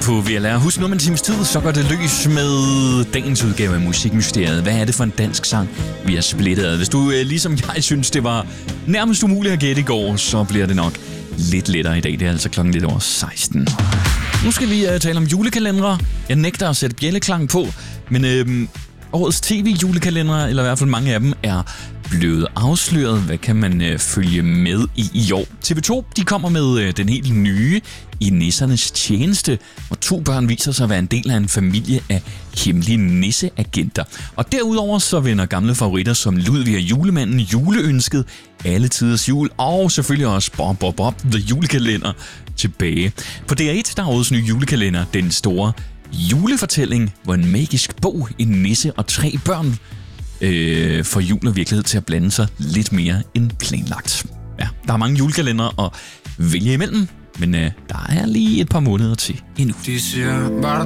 på VLR. Husk nu om en times tid, så går det løs med dagens udgave af Musikmysteriet. Hvad er det for en dansk sang, vi har splittet? Hvis du ligesom jeg synes, det var nærmest umuligt at gætte i går, så bliver det nok lidt lettere i dag. Det er altså klokken lidt over 16. Nu skal vi tale om julekalendere. Jeg nægter at sætte bjælleklang på, men årets tv-julekalendere, eller i hvert fald mange af dem, er blevet afsløret. Hvad kan man følge med i år? TV2 de kommer med den helt nye I Nissernes Tjeneste, hvor 2 børn viser sig at være en del af en familie af hemmelige nisseagenter. Og derudover så vender gamle favoritter som Ludvig og Julemanden, Juleønsket, Alle Tiders Jul og selvfølgelig også Bob, The Julekalender tilbage. På DR1 der er årets nye julekalender Den Store Julefortælling, hvor en magisk bog, en nisse og 3 børn får jul og virkelighed til at blande sig lidt mere end planlagt. Ja, der er mange julekalendere at vælge imellem, men der er lige et par måneder til endnu. De siger,